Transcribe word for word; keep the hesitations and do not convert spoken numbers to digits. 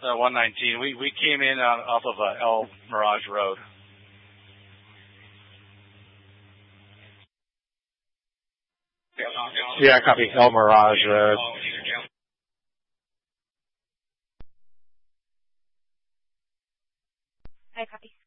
uh, one nineteen. We we came in on, off of uh, El Mirage Road. Yeah, copy. El Mirage Road. I copy.